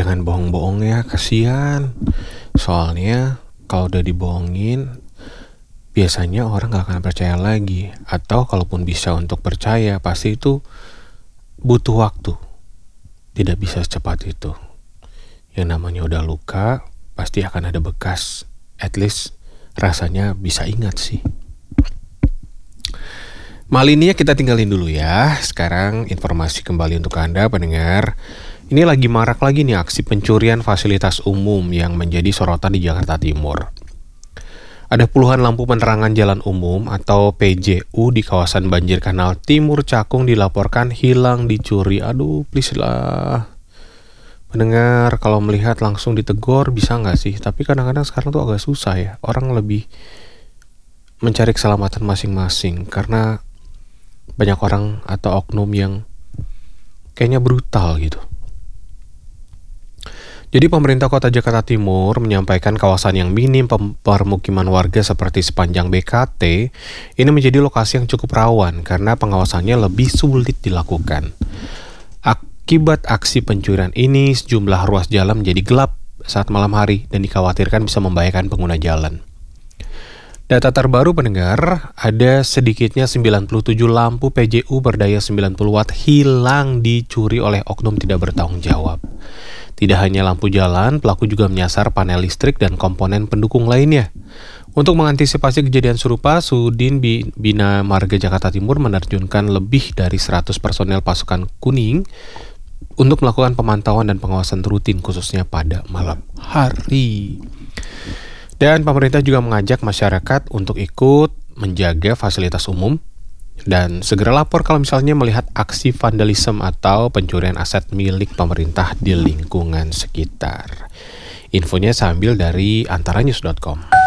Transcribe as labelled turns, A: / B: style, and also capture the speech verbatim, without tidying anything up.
A: jangan bohong-bohong ya, kasihan. Soalnya kalau udah dibohongin, biasanya orang gak akan percaya lagi. Atau kalaupun bisa untuk percaya, pasti itu butuh waktu. Tidak bisa secepat itu. Yang namanya udah luka, pasti akan ada bekas. At least rasanya bisa ingat sih. Malininya kita tinggalin dulu ya. Sekarang informasi kembali untuk Anda pendengar. Ini lagi marak lagi nih aksi pencurian fasilitas umum yang menjadi sorotan di Jakarta Timur. Ada puluhan lampu penerangan jalan umum atau P J U di kawasan Banjir Kanal Timur Cakung dilaporkan hilang dicuri. Aduh, please lah. Pendengar, kalau melihat langsung ditegur bisa nggak sih? Tapi kadang-kadang sekarang tuh agak susah ya. Orang lebih mencari keselamatan masing-masing karena banyak orang atau oknum yang kayaknya brutal gitu. Jadi pemerintah Kota Jakarta Timur menyampaikan kawasan yang minim permukiman warga seperti sepanjang B K T ini menjadi lokasi yang cukup rawan karena pengawasannya lebih sulit dilakukan. Akibat aksi pencurian ini, sejumlah ruas jalan menjadi gelap saat malam hari dan dikhawatirkan bisa membahayakan pengguna jalan. Data terbaru pendengar, ada sedikitnya sembilan puluh tujuh lampu P J U berdaya sembilan puluh watt hilang dicuri oleh oknum tidak bertanggung jawab. Tidak hanya lampu jalan, pelaku juga menyasar panel listrik dan komponen pendukung lainnya. Untuk mengantisipasi kejadian serupa, Sudin Bina Marga Jakarta Timur menerjunkan lebih dari seratus personel pasukan kuning untuk melakukan pemantauan dan pengawasan rutin khususnya pada malam hari. Dan pemerintah juga mengajak masyarakat untuk ikut menjaga fasilitas umum dan segera lapor kalau misalnya melihat aksi vandalisme atau pencurian aset milik pemerintah di lingkungan sekitar. Infonya saya ambil dari antaranews dot com.